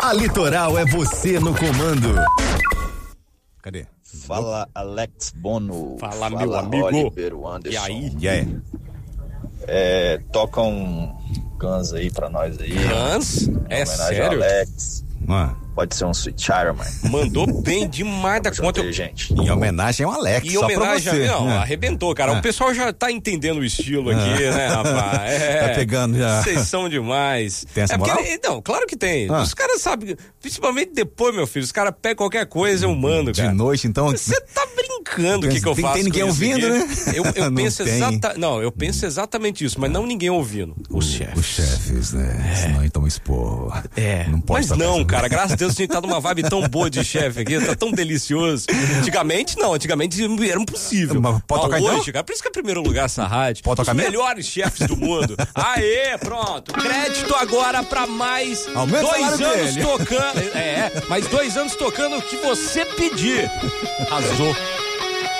A Litoral é você no comando. Cadê? Fala, Alex Bono. Fala, meu amigo. Oliver Anderson. E aí? Toca um Guns aí pra nós aí. Guns? É sério? Alex. Pode ser um Sweet Child, mano. Mandou bem demais da conta. Gente. Em homenagem ao Alex. Em homenagem só pra você. Não, arrebentou, cara. O pessoal já tá entendendo o estilo aqui, né, rapaz? Tá pegando já. Vocês são demais. Tem essa moral? Não, claro que tem. Os caras sabem, principalmente depois, meu filho, os caras pegam qualquer coisa, eu mando, cara. De noite, então. Você tá brincando o que eu faço? Tem ninguém ouvindo, né? Eu penso exatamente isso, mas não ninguém ouvindo. Os chefes. Os chefes, né? Senão então expor. Não pode. Mas não, cara, graças a Deus a gente tá numa vibe tão boa de chefe aqui, tá tão delicioso. Antigamente era impossível. Mas pode tocar então? hoje, cara, por isso que é primeiro lugar essa rádio. Pode tocar os mesmo? melhores chefes do mundo. Aê, pronto. Crédito agora pra mais Aumenta 2 o salário anos dele. tocando. Mais 2 anos tocando o que você pedir. Arrasou.